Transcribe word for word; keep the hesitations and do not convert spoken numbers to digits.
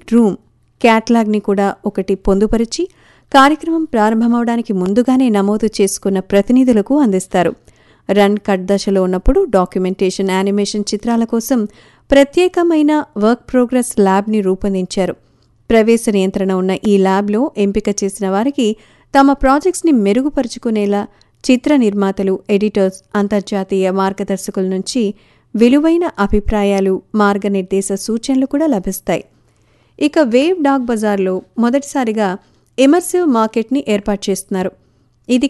Room క్యాట్లాగ్ని కూడా ఒకటి పొందుపరిచి కార్యక్రమం ప్రారంభమవడానికి ముందుగానే నమోదు చేసుకున్న ప్రతినిధులకు అందిస్తారు. రన్ కట్ దశలో ఉన్నప్పుడు డాక్యుమెంటేషన్, యానిమేషన్ చిత్రాల కోసం ప్రత్యేకమైన వర్క్ ప్రోగ్రెస్ ల్యాబ్ని రూపొందించారు. ప్రవేశ నియంత్రణ ఉన్న ఈ ల్యాబ్లో ఎంపిక చేసిన వారికి తమ ప్రాజెక్ట్స్ని మెరుగుపరుచుకునేలా చిత్ర నిర్మాతలు, ఎడిటర్స్, అంతర్జాతీయ మార్గదర్శకుల నుంచి విలువైన అభిప్రాయాలు, మార్గనిర్దేశ సూచనలు కూడా లభిస్తాయి. ఇక వేవ్ డాగ్ బజార్లో మొదటిసారిగా ఇమర్సివ్ మార్కెట్ని ఏర్పాటు చేస్తున్నారు.